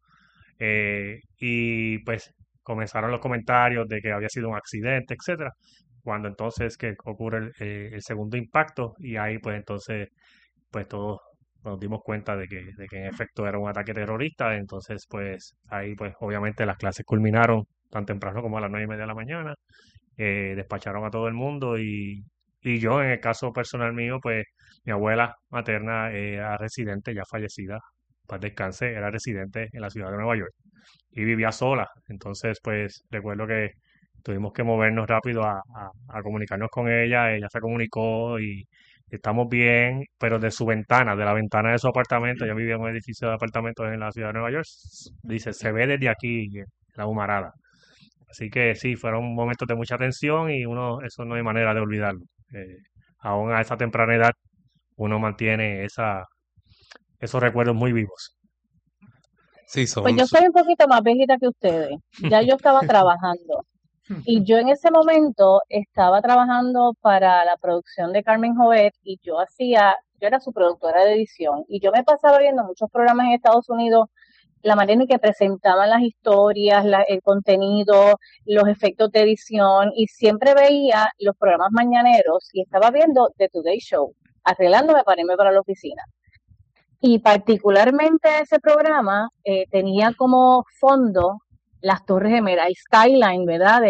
Speaker 3: Y pues comenzaron los comentarios de que había sido un accidente, etcétera. Cuando entonces que ocurre el segundo impacto y ahí pues entonces pues todos nos dimos cuenta de que en efecto era un ataque terrorista. Entonces pues ahí pues obviamente las clases culminaron tan temprano como a las 9:30 de la mañana. Despacharon a todo el mundo y yo en el caso personal mío pues mi abuela materna era residente ya fallecida, paz descanse, era residente en la ciudad de Nueva York y vivía sola. Entonces, pues recuerdo que tuvimos que movernos rápido a comunicarnos con ella. Ella se comunicó y estamos bien, pero de su ventana, de la ventana de su apartamento, ella vivía en un edificio de apartamentos en la ciudad de Nueva York, dice, se ve desde aquí la humarada. Así que sí, fueron momentos de mucha tensión y uno, eso no hay manera de olvidarlo. Eh, Aún a esa temprana edad, uno mantiene esos recuerdos muy vivos.
Speaker 8: Sí,
Speaker 9: Pues yo soy un poquito más viejita que ustedes. Ya yo estaba trabajando. Y yo en ese momento estaba trabajando para la producción de Carmen Jovet y yo era su productora de edición. Y yo me pasaba viendo muchos programas en Estados Unidos, la manera en que presentaban las historias, el contenido, los efectos de edición, y siempre veía los programas mañaneros y estaba viendo The Today Show, arreglándome para irme para la oficina. Y particularmente ese programa tenía como fondo las Torres Gemelas, el skyline, ¿verdad?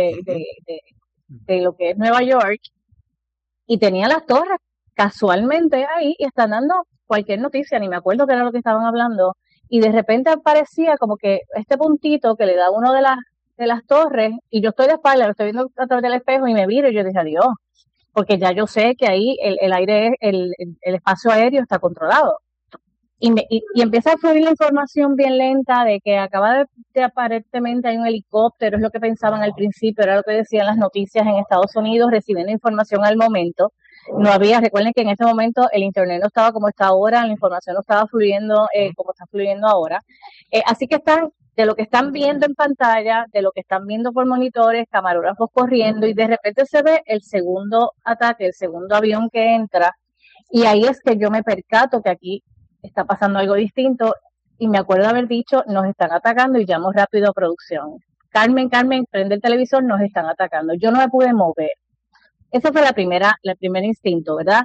Speaker 9: De lo que es Nueva York. Y tenía las torres casualmente ahí y están dando cualquier noticia, ni me acuerdo qué era lo que estaban hablando. Y de repente aparecía como que este puntito que le da uno de las torres, y yo estoy de espalda, lo estoy viendo a través del espejo y me viro y yo dije, adiós, porque ya yo sé que ahí el aire, el espacio aéreo está controlado. Y empieza a fluir la información bien lenta de que acaba de aparentemente hay un helicóptero, es lo que pensaban al principio, era lo que decían las noticias en Estados Unidos, recibiendo información al momento. No había, recuerden que en ese momento el internet no estaba como está ahora, la información no estaba fluyendo como está fluyendo ahora. Así que de lo que están viendo en pantalla, de lo que están viendo por monitores, camarógrafos corriendo, y de repente se ve el segundo ataque, el segundo avión que entra, y ahí es que yo me percato que aquí está pasando algo distinto, y me acuerdo de haber dicho, nos están atacando, y llamo rápido a producción. Carmen, prende el televisor, nos están atacando. Yo no me pude mover. Esa fue el primer instinto, ¿verdad?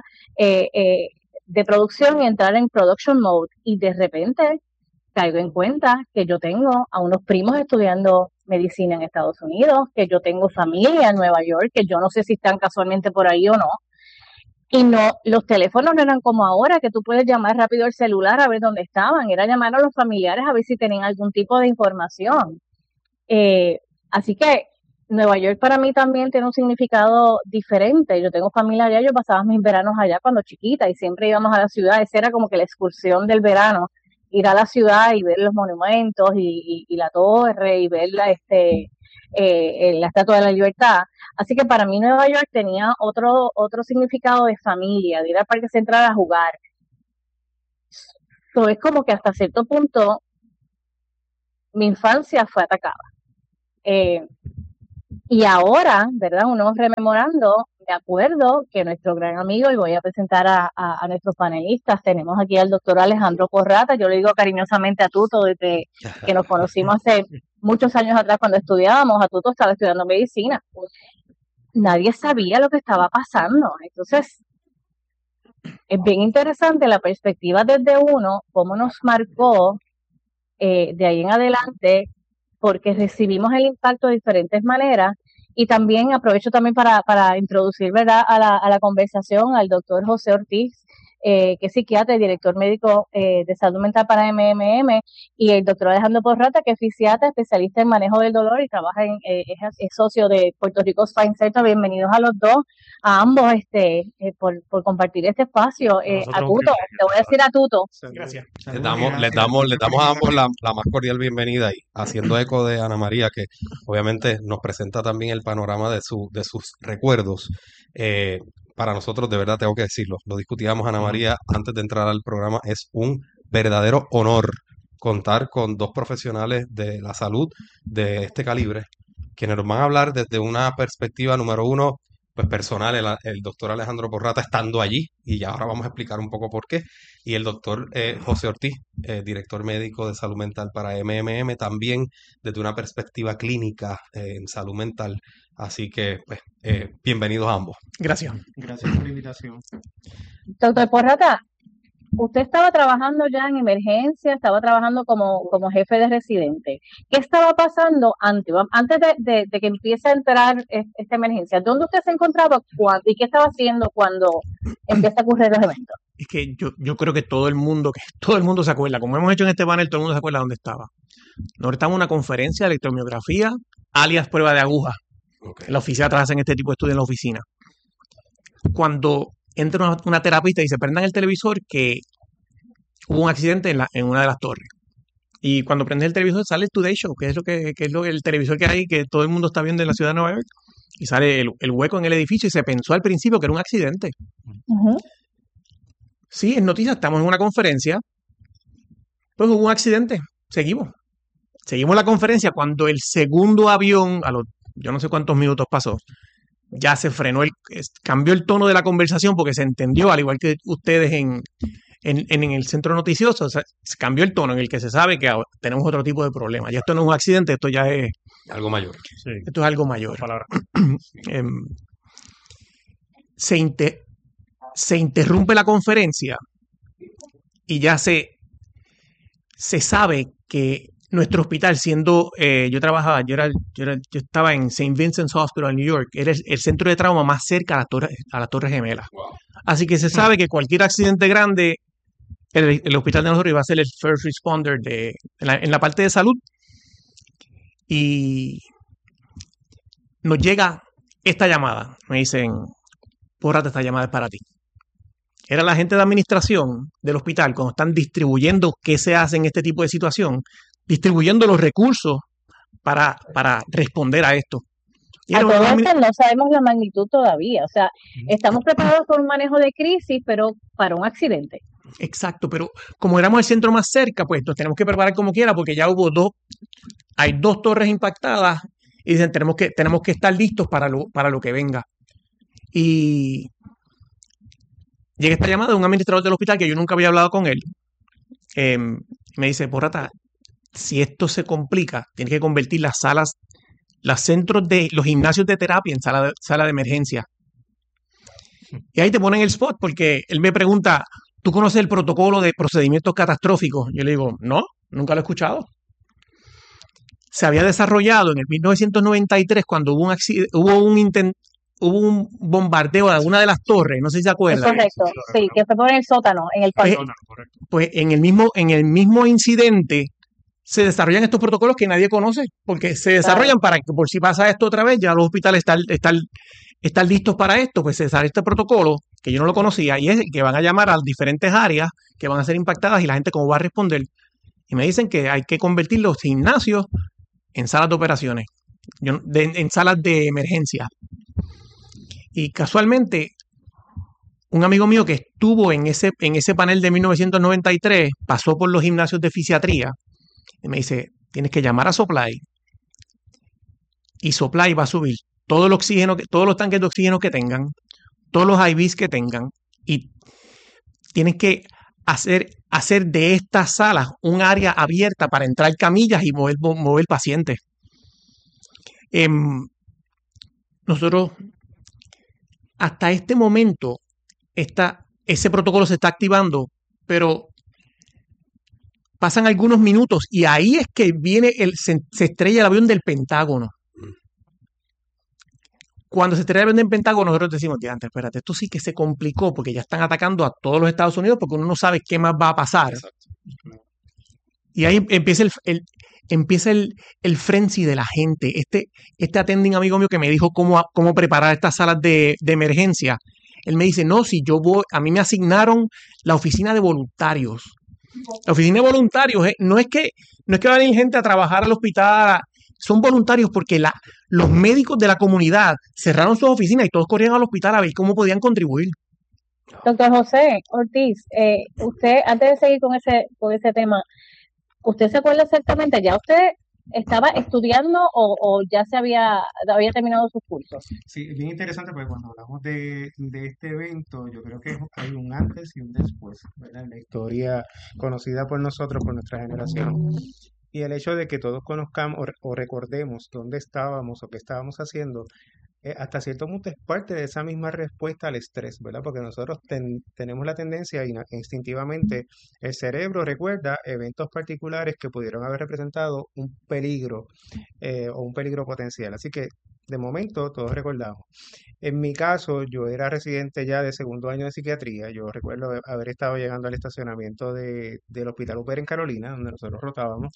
Speaker 9: De producción y entrar en production mode, y de repente caigo en cuenta que yo tengo a unos primos estudiando medicina en Estados Unidos, que yo tengo familia en Nueva York, que yo no sé si están casualmente por ahí o no. Y no, los teléfonos no eran como ahora, que tú puedes llamar rápido el celular a ver dónde estaban, era llamar a los familiares a ver si tenían algún tipo de información. Así que Nueva York para mí también tiene un significado diferente. Yo tengo familia allá, yo pasaba mis veranos allá cuando chiquita y siempre íbamos a la ciudad. Esa era como que la excursión del verano, ir a la ciudad y ver los monumentos y la torre y ver la Estatua de la Libertad. Así que para mí Nueva York tenía otro significado de familia, de ir al Parque Central a jugar. So, es como que hasta cierto punto mi infancia fue atacada. Y ahora, ¿verdad? Uno rememorando, me acuerdo que nuestro gran amigo, y voy a presentar a nuestros panelistas, tenemos aquí al doctor Alejandro Porrata, yo le digo cariñosamente a Tuto desde que nos conocimos hace muchos años atrás cuando estudiábamos. A Tuto estaba estudiando medicina. Nadie sabía lo que estaba pasando. Entonces, es bien interesante la perspectiva desde uno, cómo nos marcó de ahí en adelante, porque recibimos el impacto de diferentes maneras. Y también aprovecho también para introducir, ¿verdad?, a la conversación al doctor José Ortiz, que es psiquiatra y director médico de salud mental para MMM, y el doctor Alejandro Porrata, que es fisiatra, especialista en manejo del dolor y trabaja es socio de Puerto Rico Spine Center. Bienvenidos a los dos, a ambos, por compartir este espacio. A Tuto, te voy a decir a Tuto.
Speaker 3: Gracias.
Speaker 8: Les damos a ambos la más cordial bienvenida, y haciendo eco de Ana María, que obviamente nos presenta también el panorama de sus recuerdos. Para nosotros, de verdad tengo que decirlo, lo discutíamos Ana María antes de entrar al programa, es un verdadero honor contar con dos profesionales de la salud de este calibre, quienes nos van a hablar desde una perspectiva, número uno, pues personal, el doctor Alejandro Porrata estando allí, y ya ahora vamos a explicar un poco por qué, y el doctor José Ortiz, director médico de salud mental para MMM, también desde una perspectiva clínica en salud mental. Así que, pues, bienvenidos a ambos.
Speaker 3: Gracias.
Speaker 10: Gracias por la invitación.
Speaker 9: Doctor Porrata, usted estaba trabajando ya en emergencia, estaba trabajando como jefe de residente. ¿Qué estaba pasando antes de que empiece a entrar esta emergencia? ¿Dónde usted se encontraba y qué estaba haciendo cuando empieza a ocurrir los eventos?
Speaker 10: Es que yo creo que todo el mundo se acuerda, como hemos hecho en este panel, todo el mundo se acuerda dónde estaba. Nosotros estamos en una conferencia de electromiografía, alias prueba de aguja. Okay. La oficina hacen este tipo de estudios en la oficina. Cuando entra una terapista y se prendan el televisor que hubo un accidente en una de las torres. Y cuando prendes el televisor sale el Today Show, que es el televisor que hay, que todo el mundo está viendo en la ciudad de Nueva York. Y sale el hueco en el edificio y se pensó al principio que era un accidente. Uh-huh. Sí, es noticia, estamos en una conferencia. Pues hubo un accidente. Seguimos la conferencia. Cuando el segundo avión, yo no sé cuántos minutos pasó, ya se frenó, cambió el tono de la conversación porque se entendió, al igual que ustedes en el centro noticioso, o sea, se cambió el tono en el que se sabe que tenemos otro tipo de problema. Ya esto no es un accidente, esto ya es
Speaker 8: algo mayor.
Speaker 10: Sí. Esto es algo mayor. Se interrumpe la conferencia y ya se sabe que nuestro hospital, siendo, yo estaba en St. Vincent's Hospital en New York, era el centro de trauma más cerca a la Torre Gemela. Wow. Así que se sabe que cualquier accidente grande, el hospital de nosotros iba a ser el first responder en la parte de salud. Y nos llega esta llamada. Me dicen, Porrata, esta llamada es para ti. Era la gente de administración del hospital, cuando están distribuyendo qué se hace en este tipo de situación, distribuyendo los recursos para responder a esto.
Speaker 9: A todo esto no sabemos la magnitud todavía. O sea, estamos preparados por un manejo de crisis, pero para un accidente.
Speaker 10: Exacto, pero como éramos el centro más cerca, pues nos tenemos que preparar como quiera, porque ya hay dos torres impactadas y dicen tenemos que estar listos para lo que venga. Y llega esta llamada de un administrador del hospital que yo nunca había hablado con él. Me dice, Porrata, si esto se complica, tienes que convertir los gimnasios de terapia en sala de emergencia. Y ahí te ponen el spot, porque él me pregunta, ¿tú conoces el protocolo de procedimientos catastróficos? Yo le digo, no, nunca lo he escuchado. Se había desarrollado en el 1993 cuando hubo un bombardeo de una de las torres, no sé si se acuerdan.
Speaker 9: Correcto, sí, que fue por el sótano, en el parque.
Speaker 10: Pues en el mismo incidente se desarrollan estos protocolos que nadie conoce, porque se desarrollan para que por si pasa esto otra vez, ya los hospitales están listos para esto, pues se desarrolla este protocolo, que yo no lo conocía, y es que van a llamar a diferentes áreas que van a ser impactadas y la gente cómo va a responder. Y me dicen que hay que convertir los gimnasios en salas de operaciones. en salas de emergencia. Y casualmente, un amigo mío que estuvo en ese panel de 1993 pasó por los gimnasios de fisiatría y me dice, tienes que llamar a Supply y Supply va a subir todo el oxígeno, todos los tanques de oxígeno que tengan, todos los IVs que tengan y tienes que hacer de estas salas un área abierta para entrar camillas y mover pacientes. Nosotros, hasta este momento, ese protocolo se está activando, pero pasan algunos minutos y ahí es que viene se estrella el avión del Pentágono. Cuando se estrella el avión del Pentágono, nosotros decimos, antes, espérate, esto sí que se complicó porque ya están atacando a todos los Estados Unidos porque uno no sabe qué más va a pasar. Exacto. Y ahí empieza el frenzy de la gente. Este attending amigo mío que me dijo cómo preparar estas salas de emergencia, él me dice, no, si yo voy, a mí me asignaron la oficina de voluntarios. La oficina de voluntarios no es que va a venir gente a trabajar al hospital, son voluntarios porque los médicos de la comunidad cerraron sus oficinas y todos corrían al hospital a ver cómo podían contribuir.
Speaker 9: Doctor José Ortiz, usted, antes de seguir con ese tema, ¿usted se acuerda exactamente? ¿Ya usted estaba estudiando o ya había terminado sus cursos?
Speaker 11: Sí, es bien interesante porque cuando hablamos de este evento, yo creo que hay un antes y un después, ¿verdad? En la historia conocida por nosotros, por nuestra generación. Y el hecho de que todos conozcamos o recordemos dónde estábamos o qué estábamos haciendo, hasta cierto punto es parte de esa misma respuesta al estrés, ¿verdad? Porque nosotros tenemos la tendencia instintivamente, el cerebro recuerda eventos particulares que pudieron haber representado un peligro o un peligro potencial. Así que de momento todos recordamos. En mi caso, yo era residente ya de segundo año de psiquiatría. Yo recuerdo haber estado llegando al estacionamiento del Hospital Upper en Carolina, donde nosotros rotábamos.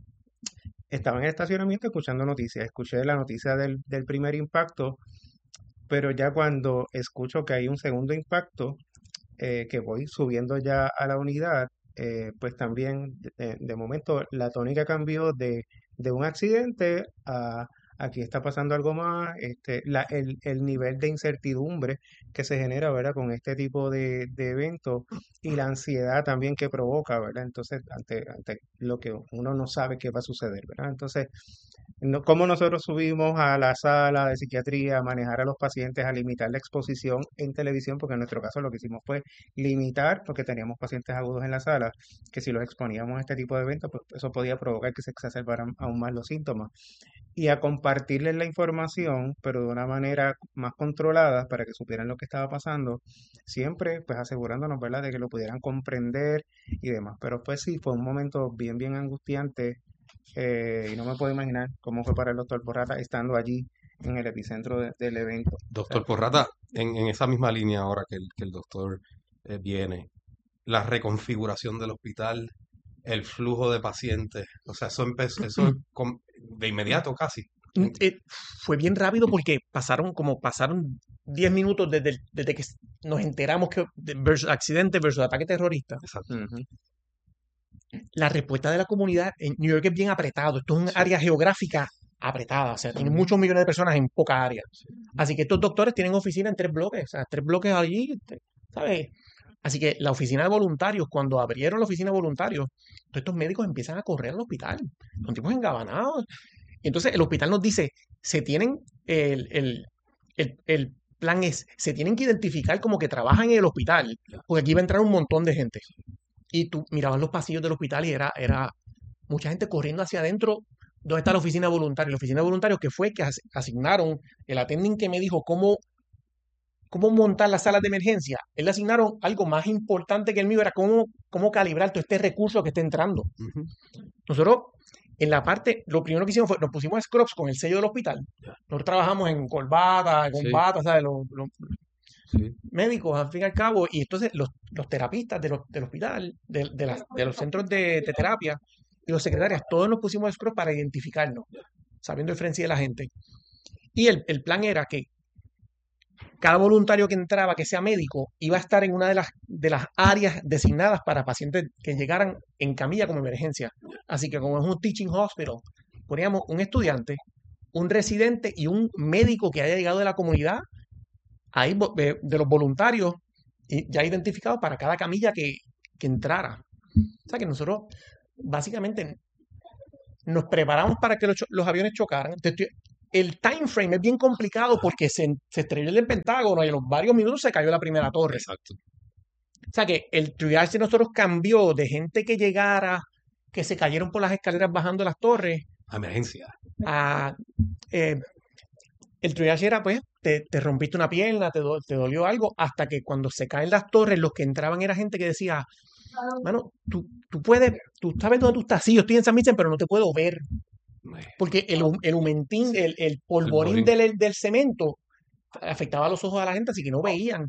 Speaker 11: Estaba en el estacionamiento escuchando noticias. Escuché la noticia del primer impacto, pero ya cuando escucho que hay un segundo impacto, que voy subiendo ya a la unidad, pues también de momento la tónica cambió de un accidente a aquí está pasando algo más, el nivel de incertidumbre que se genera, ¿verdad? Con este tipo de eventos y la ansiedad también que provoca, ¿verdad? Entonces, ante lo que uno no sabe qué va a suceder, ¿verdad? Entonces, ¿cómo nosotros subimos a la sala de psiquiatría a manejar a los pacientes, a limitar la exposición en televisión? Porque en nuestro caso lo que hicimos fue limitar, porque teníamos pacientes agudos en la sala, que si los exponíamos a este tipo de eventos, pues eso podía provocar que se exacerbaran aún más los síntomas. Y a compartirles la información, pero de una manera más controlada para que supieran lo que estaba pasando, siempre pues asegurándonos, ¿verdad?, de que lo pudieran comprender y demás. Pero pues sí, fue un momento bien, bien angustiante y no me puedo imaginar cómo fue para el doctor Porrata estando allí en el epicentro del evento.
Speaker 8: Doctor Porrata, en esa misma línea ahora que el doctor viene, la reconfiguración del hospital, el flujo de pacientes, o sea, eso empezó de inmediato casi.
Speaker 10: Fue bien rápido porque pasaron 10 minutos desde que nos enteramos que versus accidente versus ataque terrorista.
Speaker 8: Exacto.
Speaker 10: La respuesta de la comunidad en New York es bien apretado. Esto es un área geográfica apretada, o sea, tiene muchos millones de personas en poca área. Así que estos doctores tienen oficina en 3 bloques, o sea, 3 bloques allí, ¿sabes? Así que la oficina de voluntarios, cuando abrieron la oficina de voluntarios, todos estos médicos empiezan a correr al hospital, son tipos engabanados. Y entonces el hospital nos dice, el plan es, se tienen que identificar como que trabajan en el hospital, porque aquí va a entrar un montón de gente. Y tú mirabas los pasillos del hospital y era mucha gente corriendo hacia adentro. ¿Dónde está la oficina de voluntarios? La oficina de voluntarios que fue que asignaron, el attending que me dijo cómo montar las salas de emergencia. Él le asignaron algo más importante que el mío, era cómo calibrar todo este recurso que está entrando. Nosotros, en la parte, lo primero que hicimos fue, nos pusimos scrubs con el sello del hospital. Nosotros trabajamos en corbata, con bata, ¿sabes? Médicos, al fin y al cabo, y entonces los terapistas del hospital, de los centros de terapia, y los secretarias, todos nos pusimos scrubs para identificarnos, sabiendo el frenzy de la gente. Y el plan era que cada voluntario que entraba, que sea médico, iba a estar en una de las áreas designadas para pacientes que llegaran en camilla como emergencia. Así que como es un teaching hospital, poníamos un estudiante un residente y un médico que haya llegado de la comunidad, ahí de los voluntarios, y ya identificados para cada camilla que entrara. O sea que nosotros básicamente nos preparamos para que los aviones chocaran. El time frame es bien complicado porque se estrelló el Pentágono y en los varios minutos se cayó la primera torre.
Speaker 8: Exacto.
Speaker 10: O sea que el triage de nosotros cambió de gente que llegara, que se cayeron por las escaleras bajando las torres.
Speaker 8: Emergencia.
Speaker 10: El triage era, pues, te rompiste una pierna, te dolió algo, hasta que cuando se caen las torres, los que entraban era gente que decía, mano, tú sabes dónde tú estás, sí, yo estoy en San Vicente, pero no te puedo ver. Porque el humentín, el polvorín del cemento afectaba los ojos a la gente, así que no veían.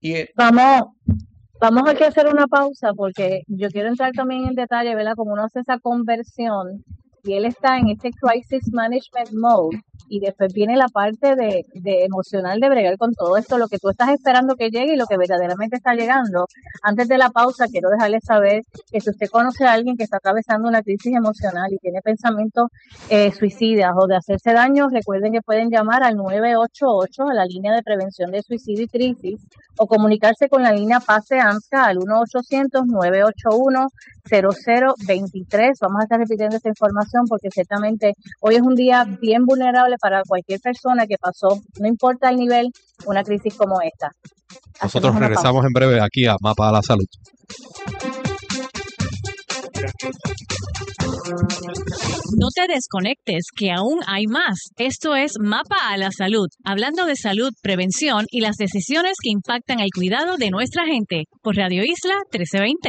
Speaker 9: Vamos aquí a hacer una pausa porque yo quiero entrar también en detalle, ¿verdad? Como uno hace esa conversión y él está en este crisis management mode y después viene la parte de emocional de bregar con todo esto, lo que tú estás esperando que llegue y lo que verdaderamente está llegando. Antes de la pausa quiero dejarles saber que si usted conoce a alguien que está atravesando una crisis emocional y tiene pensamientos suicidas o de hacerse daño, recuerden que pueden llamar al 988 a la línea de prevención de suicidio y crisis o comunicarse con la línea PACE AMSCA al 1-800-981-0023. Vamos a estar repitiendo esta información porque ciertamente hoy es un día bien vulnerable para cualquier persona que pasó, no importa el nivel, una crisis como esta.
Speaker 8: Nosotros regresamos en breve aquí a Mapa a la Salud.
Speaker 12: No te desconectes, que aún hay más. Esto es Mapa a la Salud, hablando de salud, prevención y las decisiones que impactan el cuidado de nuestra gente, por Radio Isla 1320.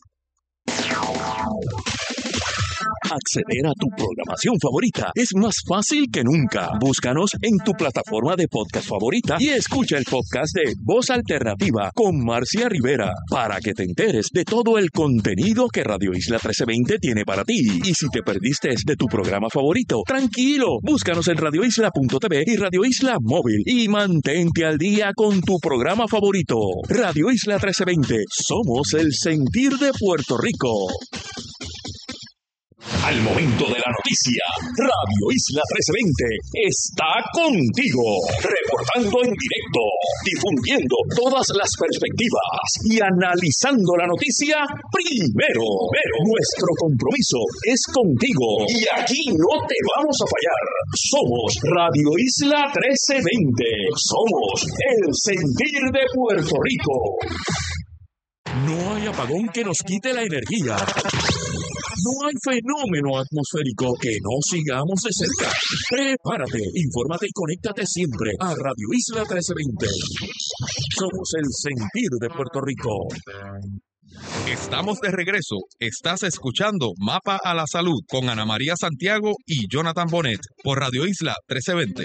Speaker 2: Acceder a tu programación favorita es más fácil que nunca. Búscanos en tu plataforma de podcast favorita y escucha el podcast de Voz Alternativa con Marcia Rivera para que te enteres de todo el contenido que Radio Isla 1320 tiene para ti. Y si te perdiste de tu programa favorito, tranquilo, búscanos en radioisla.tv y Radio Isla Móvil y mantente al día con tu programa favorito. Radio Isla 1320, somos el sentir de Puerto Rico. Al momento de la noticia, Radio Isla 1320 está contigo, reportando en directo, difundiendo todas las perspectivas y analizando la noticia primero. Nuestro compromiso es contigo y aquí no te vamos a fallar. Somos Radio Isla 1320, somos el sentir de Puerto Rico. No hay apagón que nos quite la energía. No hay fenómeno atmosférico que no sigamos de cerca. Prepárate, infórmate y conéctate siempre a Radio Isla 1320. Somos el sentir de Puerto Rico.
Speaker 4: Estamos de regreso. Estás escuchando Mapa a la Salud con Ana María Santiago y Jonathan Bonet por Radio Isla 1320.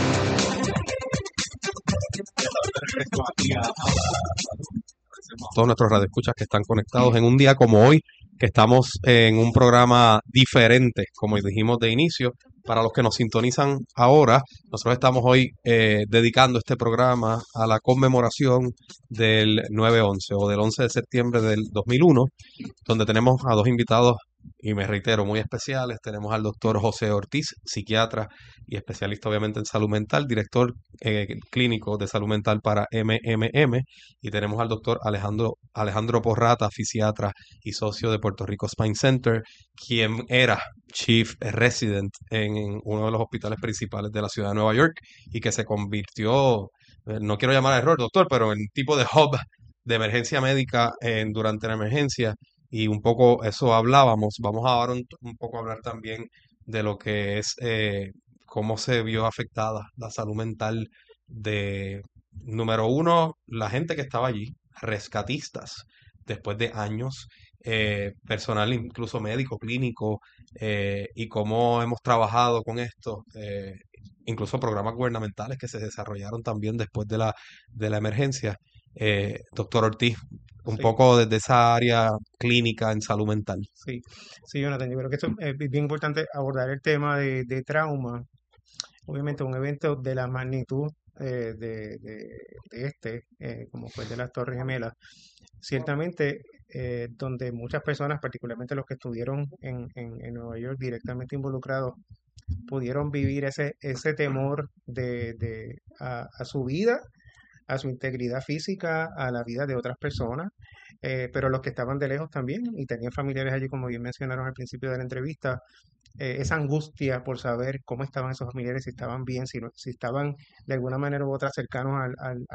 Speaker 8: Todos nuestros radioescuchas que están conectados en un día como hoy, que estamos en un programa diferente, como dijimos de inicio. Para los que nos sintonizan ahora, nosotros estamos hoy dedicando este programa a la conmemoración del 9/11 o del 11 de septiembre del 2001, donde tenemos a dos invitados, y me reitero, muy especiales. Tenemos al doctor José Ortiz, psiquiatra y especialista obviamente en salud mental, director clínico de salud mental para MMM, y tenemos al doctor Alejandro Porrata, fisiatra y socio de Puerto Rico Spine Center, quien era Chief Resident en uno de los hospitales principales de la ciudad de Nueva York y que se convirtió, no quiero llamar a error, doctor, pero en tipo de hub de emergencia médica durante la emergencia. Y un poco eso hablábamos. Vamos ahora un poco a hablar también de lo que es cómo se vio afectada la salud mental de, número uno, la gente que estaba allí, rescatistas, después de años, personal incluso médico, clínico, y cómo hemos trabajado con esto, incluso programas gubernamentales que se desarrollaron también después de la emergencia. Doctor Ortiz, un poco desde esa área clínica en salud mental.
Speaker 11: Sí, Jonathan, yo creo que esto es bien importante abordar el tema de trauma. Obviamente un evento de la magnitud de como fue el de las Torres Gemelas, ciertamente donde muchas personas, particularmente los que estuvieron en Nueva York directamente involucrados, pudieron vivir ese temor a su vida, a su integridad física, a la vida de otras personas, pero los que estaban de lejos también y tenían familiares allí, como bien mencionaron al principio de la entrevista, esa angustia por saber cómo estaban esos familiares, si estaban bien, si estaban de alguna manera u otra cercanos al